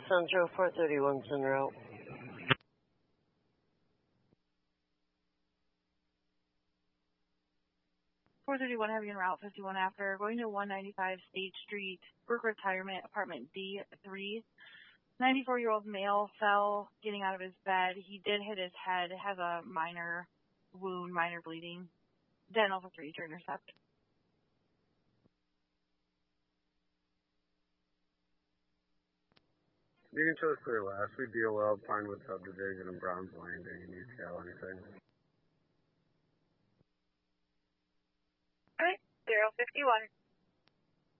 Central 431's en route. 431 heavy en route, 51 after, going to 195 State Street, Brook Retirement, apartment D3. 94-year-old male fell getting out of his bed. He did hit his head, has a minor wound, minor bleeding. Dental for 3 to intercept. Union shows clear last. We deal well, Pinewood Subdivision and Browns Landing. You need to scale anything. Alright, 051.